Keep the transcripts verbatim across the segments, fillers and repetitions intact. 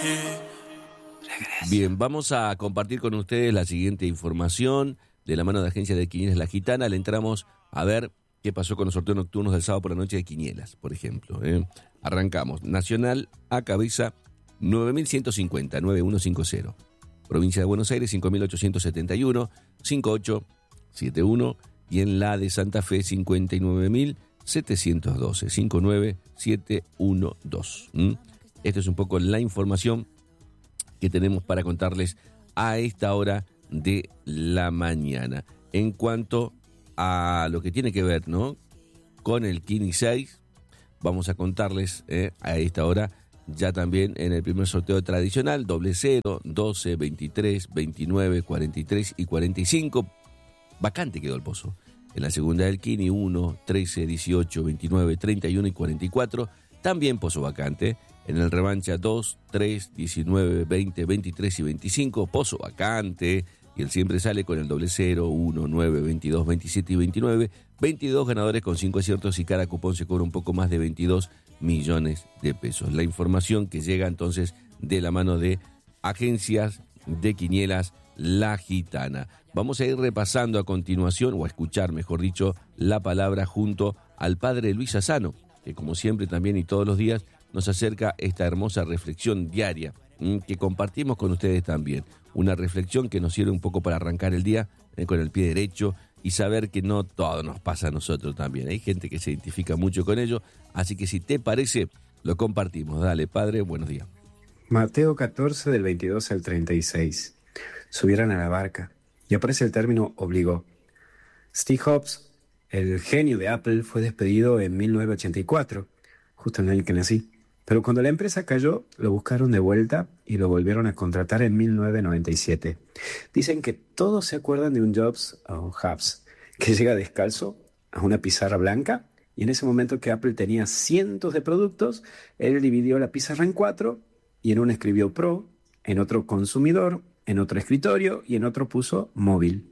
Bien, vamos a compartir con ustedes la siguiente información de la mano de Agencia de Quinielas La Gitana. Le entramos a ver qué pasó con los sorteos nocturnos del sábado por la noche de Quinielas, por ejemplo. ¿eh? Arrancamos. Nacional a cabeza nueve mil ciento cincuenta, nueve mil ciento cincuenta. Provincia de Buenos Aires cinco mil ochocientos setenta y uno, cincuenta y ocho setenta y uno. Y en la de Santa Fe cincuenta y nueve mil setecientos doce, cincuenta y nueve mil setecientos doce. ¿Mm? Esta es un poco la información que tenemos para contarles a esta hora de la mañana. En cuanto a lo que tiene que ver, ¿no?, con el Kini seis, vamos a contarles eh, a esta hora ya también en el primer sorteo tradicional, doble cero, doce, veintitrés, veintinueve, cuarenta y tres y cuarenta y cinco. Vacante quedó el pozo. En la segunda del Kini, uno, trece, dieciocho, veintinueve, treinta y uno y cuarenta y cuatro. También pozo vacante. En el revancha dos, tres, diecinueve, veinte, veintitrés y veinticinco, pozo vacante. Y el siempre sale con el doble cero, uno, nueve, veintidós, veintisiete y veintinueve. veintidós ganadores con cinco aciertos y cada cupón se cobra un poco más de veintidós millones de pesos. La información que llega entonces de la mano de Agencias de Quinielas La Gitana. Vamos a ir repasando a continuación, o a escuchar mejor dicho, la palabra junto al padre Luis Asano, que como siempre también y todos los días nos acerca esta hermosa reflexión diaria mmm, que compartimos con ustedes también. Una reflexión que nos sirve un poco para arrancar el día eh, con el pie derecho y saber que no todo nos pasa a nosotros también. Hay gente que se identifica mucho con ello, así que si te parece, lo compartimos. Dale, padre, buenos días. Mateo catorce, del veintidós al treinta y seis. Subieron a la barca y aparece el término obligó. Steve Jobs, el genio de Apple, fue despedido en mil novecientos ochenta y cuatro, justo en el año que nací. Pero cuando la empresa cayó, lo buscaron de vuelta y lo volvieron a contratar en mil novecientos noventa y siete. Dicen que todos se acuerdan de un Jobs o Jobs que llega descalzo a una pizarra blanca, y en ese momento que Apple tenía cientos de productos, él dividió la pizarra en cuatro y en uno escribió Pro, en otro consumidor, en otro escritorio y en otro puso móvil.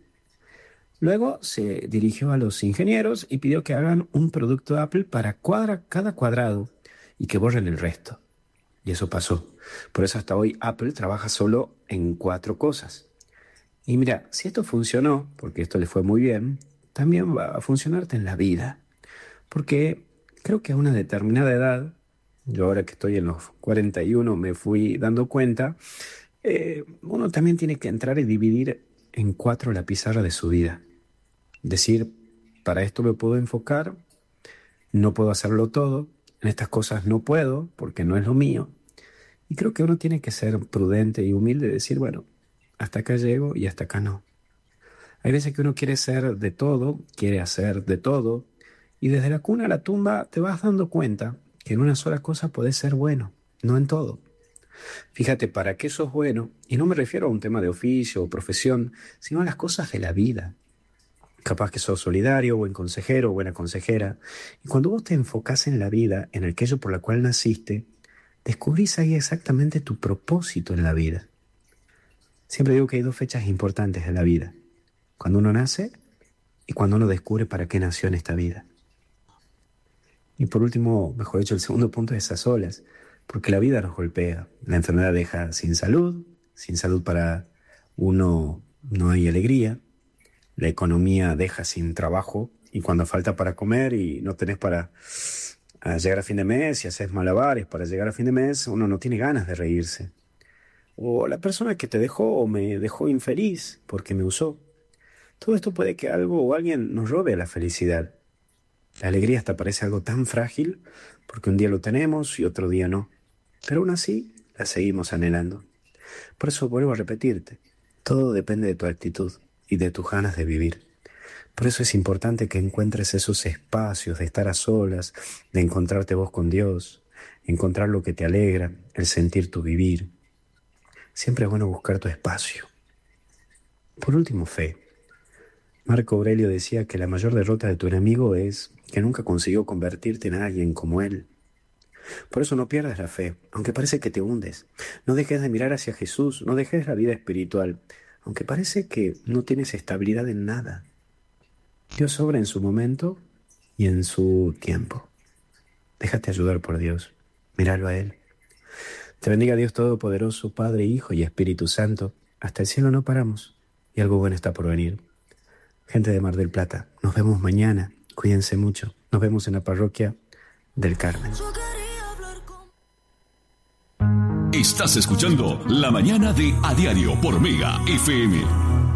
Luego se dirigió a los ingenieros y pidió que hagan un producto Apple para cuadra, cada cuadrado y que borren el resto. Y eso pasó. Por eso hasta hoy Apple trabaja solo en cuatro cosas. Y mira, si esto funcionó, porque esto le fue muy bien, también va a funcionarte en la vida. Porque creo que a una determinada edad, yo ahora que estoy en los cuarenta y uno me fui dando cuenta, eh, uno también tiene que entrar y dividir en cuatro la pizarra de su vida. Decir, para esto me puedo enfocar, no puedo hacerlo todo, en estas cosas no puedo porque no es lo mío. Y creo que uno tiene que ser prudente y humilde y decir, bueno, hasta acá llego y hasta acá no. Hay veces que uno quiere ser de todo, quiere hacer de todo, y desde la cuna a la tumba te vas dando cuenta que en una sola cosa podés ser bueno, no en todo. Fíjate, ¿para qué sos bueno? Y no me refiero a un tema de oficio o profesión, sino a las cosas de la vida. Capaz que sos solidario, buen consejero, buena consejera. Y cuando vos te enfocás en la vida, en aquello por la cual naciste, descubrís ahí exactamente tu propósito en la vida. Siempre digo que hay dos fechas importantes de la vida. Cuando uno nace y cuando uno descubre para qué nació en esta vida. Y por último, mejor dicho, el segundo punto es esas olas. Porque la vida nos golpea. La enfermedad deja sin salud. Sin salud para uno no hay alegría. La economía deja sin trabajo, y cuando falta para comer y no tenés para a llegar a fin de mes y haces malabares para llegar a fin de mes, uno no tiene ganas de reírse. O la persona que te dejó o me dejó infeliz porque me usó. Todo esto puede que algo o alguien nos robe la felicidad. La alegría hasta parece algo tan frágil porque un día lo tenemos y otro día no. Pero aún así la seguimos anhelando. Por eso vuelvo a repetirte, todo depende de tu actitud y de tus ganas de vivir. Por eso es importante que encuentres esos espacios de estar a solas, de encontrarte vos con Dios, encontrar lo que te alegra, el sentir tu vivir. Siempre es bueno buscar tu espacio. Por último, fe. Marco Aurelio decía que la mayor derrota de tu enemigo es que nunca consiguió convertirte en alguien como él. Por eso no pierdas la fe, aunque parece que te hundes. No dejes de mirar hacia Jesús, no dejes la vida espiritual, aunque parece que no tienes estabilidad en nada. Dios obra en su momento y en su tiempo. Déjate ayudar por Dios. Míralo a Él. Te bendiga Dios Todopoderoso, Padre, Hijo y Espíritu Santo. Hasta el cielo no paramos y algo bueno está por venir. Gente de Mar del Plata, nos vemos mañana. Cuídense mucho. Nos vemos en la parroquia del Carmen. Estás escuchando La Mañana de A Diario por Mega F M.